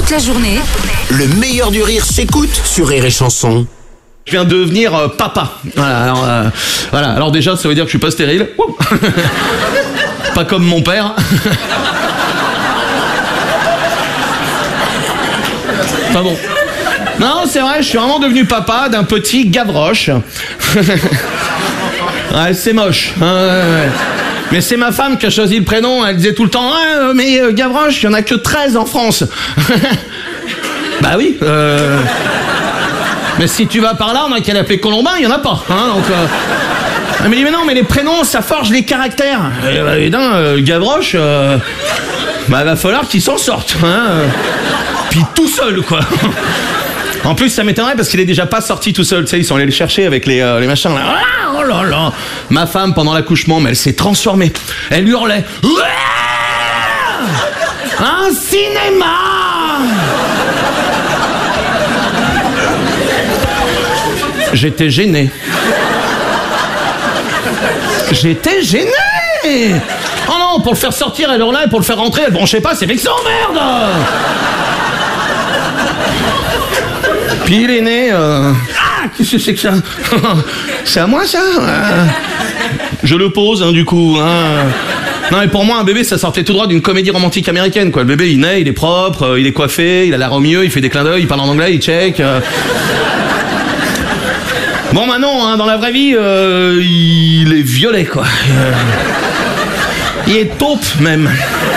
Toute la journée, Le meilleur du rire s'écoute sur Rire et Chanson. Je viens de devenir papa. Voilà, alors déjà, ça veut dire que je suis pas stérile. Pas comme mon père. Enfin bon. Non, c'est vrai, je suis vraiment devenu papa d'un petit Gavroche. Ouais, c'est moche. Ouais. Mais c'est ma femme qui a choisi le prénom. Elle disait tout le temps, mais Gavroche, il y en a que 13 en France. Bah oui. Mais si tu vas par là, on a qu'à l'appeler Colombin, il y en a pas. Hein, donc, elle me dit, mais non, mais les prénoms, ça forge les caractères. Et Gavroche, bah va falloir qu'il s'en sorte. Hein, puis tout seul, quoi. En plus, ça m'étonnerait parce qu'il est déjà pas sorti tout seul. Tu sais, ils sont allés le chercher avec les machins là. Ah, oh là là. Ma femme, pendant l'accouchement, mais elle s'est transformée. Elle hurlait. Un cinéma. J'étais gêné. Oh non, pour le faire sortir, elle hurlait, et pour le faire rentrer, elle branchait pas, c'est vexant, merde. Puis il est né... qu'est-ce que c'est que ça? C'est à moi, ça? Je le pose, hein, du coup. Hein. Non, mais pour moi, un bébé, ça sortait tout droit d'une comédie romantique américaine, quoi. Le bébé, il naît, il est propre, il est coiffé, il a l'air au mieux, il fait des clins d'œil, il parle en anglais, il check... Bon, bah non, hein, dans la vraie vie, il est violet, quoi. Il est taupe, même.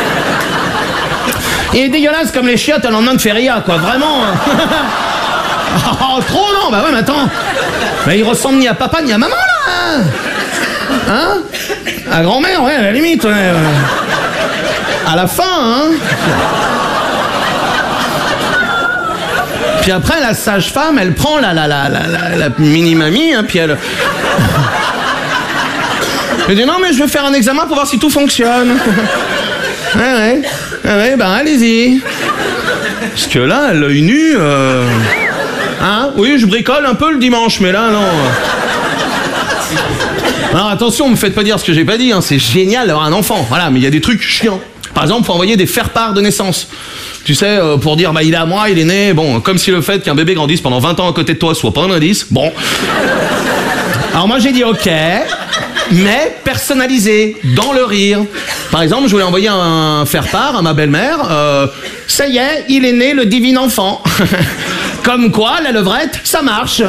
Il est dégueulasse comme les chiottes à lendemain de feria, quoi, vraiment. Oh, trop, non, bah ouais, mais attends. Mais il ressemble ni à papa ni à maman, là. Hein? À grand-mère, ouais, à la limite, ouais. À la fin, hein. Puis après, la sage-femme, elle prend la mini-mamie, hein, puis elle... Elle dit, non, mais je vais faire un examen pour voir si tout fonctionne. Ouais, ben allez-y. Parce que là, l'œil nu... Hein? Oui, je bricole un peu le dimanche, mais là, non. Alors attention, me faites pas dire ce que j'ai pas dit, hein. C'est génial d'avoir un enfant, voilà, mais il y a des trucs chiants. Par exemple, faut envoyer des faire-part de naissance. Tu sais, pour dire, bah il est à moi, il est né, bon, comme si le fait qu'un bébé grandisse pendant 20 ans à côté de toi soit pas un indice, bon. Alors moi j'ai dit ok, mais personnalisé, dans le rire. Par exemple, je voulais envoyer un faire-part à ma belle-mère, ça y est, il est né le divin enfant. Comme quoi, la levrette, ça marche.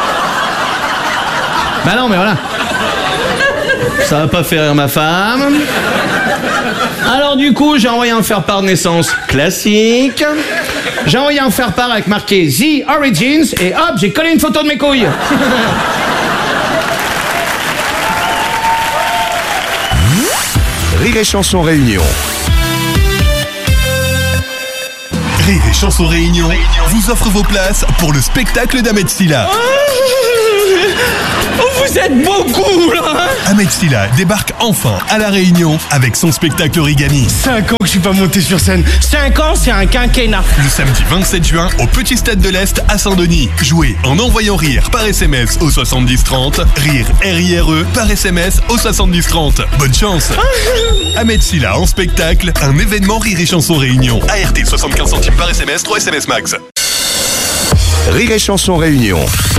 Bah non, mais voilà. Ça va pas faire rire ma femme. Alors du coup, j'ai envoyé un faire-part de naissance classique. J'ai envoyé un faire-part avec marqué The Origins et hop, j'ai collé une photo de mes couilles. Rire et Chanson Réunion. Rire et Chanson Réunion vous offre vos places pour le spectacle d'Ahmed Silla. Vous êtes beaucoup, là. Ahmed Silla débarque enfin à La Réunion avec son spectacle Origami. 5 ans que je suis pas monté sur scène. 5 ans, c'est un quinquennat. Le samedi 27 juin au Petit Stade de l'Est à Saint-Denis. Jouez en envoyant rire par SMS au 70 30. Rire R-I-R-E par SMS au 70 30. Bonne chance. Ahmed Silla en spectacle, un événement Rire et Chanson Réunion. ART 75 centimes par SMS, 3 SMS max. Rire et Chanson Réunion.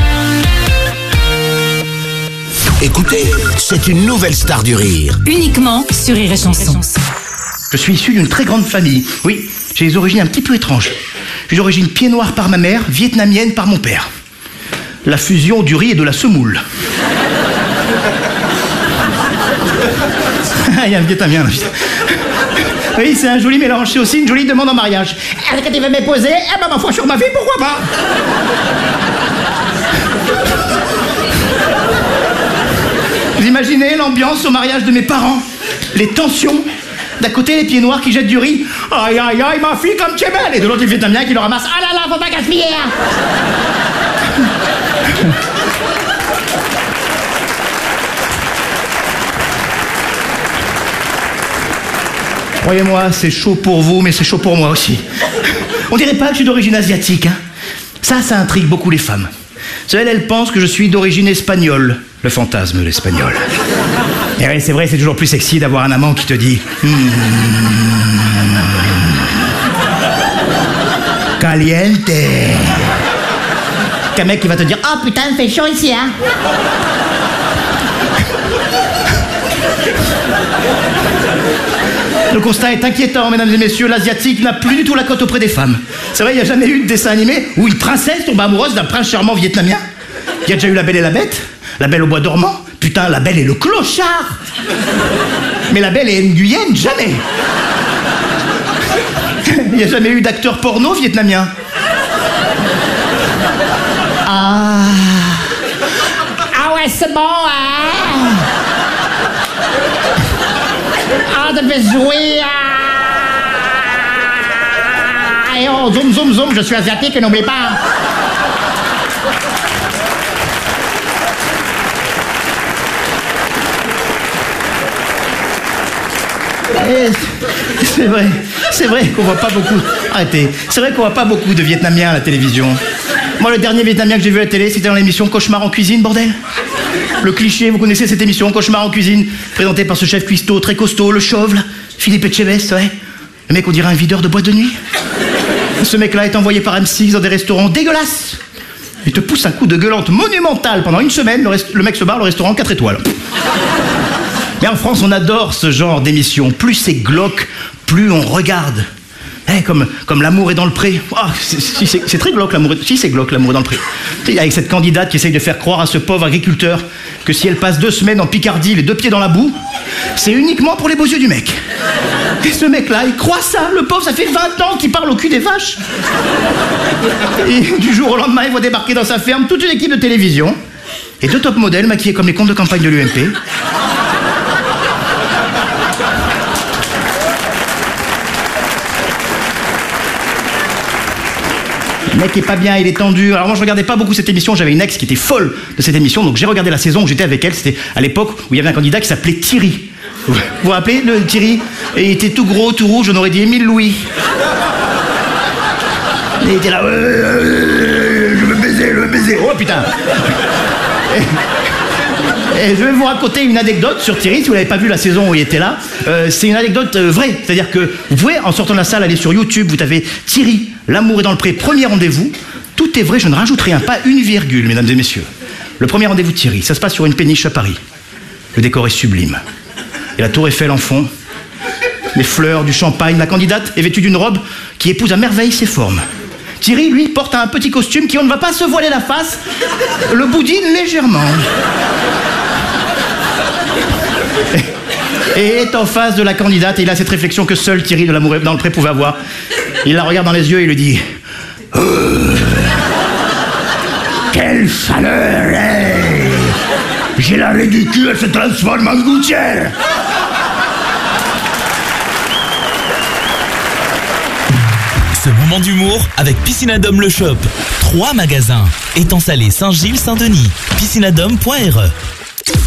Écoutez, c'est une nouvelle star du rire. uniquement sur Rire et Chanson. Je suis issu d'une très grande famille. Oui, j'ai des origines un petit peu étranges. J'ai d'origine pied noir par ma mère, vietnamienne par mon père. La fusion du riz et de la semoule. Il y a un vietnamien là. Oui, c'est un joli mélange. C'est aussi une jolie demande en mariage. Est-ce que tu veux m'épouser? Eh ben, ma foi sur ma vie, pourquoi pas? Vous imaginez l'ambiance au mariage de mes parents? Les tensions. D'un côté, les pieds noirs qui jettent du riz. Aïe, aïe, aïe, ma fille, comme tu es belle. Et de l'autre, les Vietnamiens qui le ramassent. Ah là là, faut pas gaspiller. Croyez-moi, c'est chaud pour vous, mais c'est chaud pour moi aussi. On dirait pas que je suis d'origine asiatique, hein. Ça intrigue beaucoup les femmes. Elles pensent que je suis d'origine espagnole. Le fantasme de l'espagnol. Et oui, c'est vrai, c'est toujours plus sexy d'avoir un amant qui te dit... caliente. Qu'un mec qui va te dire, oh putain, il fait chaud ici, hein. Le constat est inquiétant, mesdames et messieurs. L'asiatique n'a plus du tout la cote auprès des femmes. C'est vrai, il n'y a jamais eu de dessin animé où une princesse tombe amoureuse d'un prince charmant vietnamien. Il y a déjà eu La Belle et la Bête, La Belle au bois dormant. Putain, La Belle et le clochard. Mais La Belle et Nguyen, jamais. Il n'y a jamais eu d'acteur porno vietnamien. Ah ouais, c'est bon, hein. Ah, devait jouer. Et oh, zoom, zoom, zoom, je suis asiatique, n'oublie pas. C'est vrai qu'on voit pas beaucoup. Arrêtez. C'est vrai qu'on voit pas beaucoup de Vietnamiens à la télévision. Moi, le dernier Vietnamien que j'ai vu à la télé, c'était dans l'émission Cauchemar en cuisine, bordel. Le cliché, vous connaissez cette émission, Cauchemar en cuisine, présentée par ce chef cuistot très costaud, le chauve, là, Philippe Etchebest, ouais. Le mec, on dirait un videur de boîte de nuit. Ce mec-là est envoyé par M6 dans des restaurants dégueulasses. Il te pousse un coup de gueulante monumental pendant une semaine, le mec se barre, le restaurant 4 étoiles. Mais en France, on adore ce genre d'émission. Plus c'est glauque, plus on regarde. Comme L'amour est dans le pré. Oh, c'est très glauque, l'amour est dans le pré. Avec cette candidate qui essaye de faire croire à ce pauvre agriculteur que si elle passe 2 semaines en Picardie, les 2 pieds dans la boue, c'est uniquement pour les beaux yeux du mec. Et ce mec-là, il croit ça. Le pauvre, ça fait 20 ans qu'il parle au cul des vaches. Et du jour au lendemain, il voit débarquer dans sa ferme toute une équipe de télévision et 2 top modèles maquillés comme les comptes de campagne de l'UMP. Le mec est pas bien, il est tendu. Alors moi je regardais pas beaucoup cette émission, j'avais une ex qui était folle de cette émission, donc j'ai regardé la saison où j'étais avec elle, c'était à l'époque où il y avait un candidat qui s'appelait Thierry. Vous vous rappelez le Thierry? Et il était tout gros, tout rouge, on aurait dit Émile Louis. Et il était là, je veux baiser, oh putain. Et je vais vous raconter une anecdote sur Thierry, si vous n'avez pas vu la saison où il était là. C'est une anecdote vraie, c'est-à-dire que vous pouvez, en sortant de la salle, aller sur YouTube, vous tapez Thierry, L'amour est dans le pré, premier rendez-vous. Tout est vrai, je ne rajoute rien, pas une virgule, mesdames et messieurs. Le premier rendez-vous de Thierry, ça se passe sur une péniche à Paris. Le décor est sublime. Et la tour Eiffel en fond, les fleurs, du champagne, la candidate est vêtue d'une robe qui épouse à merveille ses formes. Thierry, lui, porte un petit costume qui, on ne va pas se voiler la face, le boudine légèrement. Et est en face de la candidate et il a cette réflexion que seul Thierry de L'amour est dans le pré pouvait avoir. Il la regarde dans les yeux et il lui dit quelle chaleur, hey. J'ai l'arrêt du cul, elle se transforme en gouttière. Ce moment d'humour avec Piscinadome le Shop. 3 magasins. Étang Salé, Saint-Gilles, Saint-Denis. Piscinadome.re